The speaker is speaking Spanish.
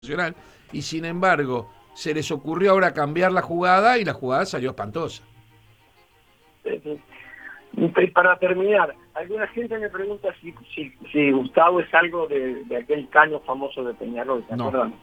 Nacional, y sin embargo se les ocurrió ahora cambiar la jugada y la jugada salió espantosa. Y para terminar, alguna gente me pregunta si Gustavo es algo de aquel caño famoso de Peñarol, ¿te No, acuerdan?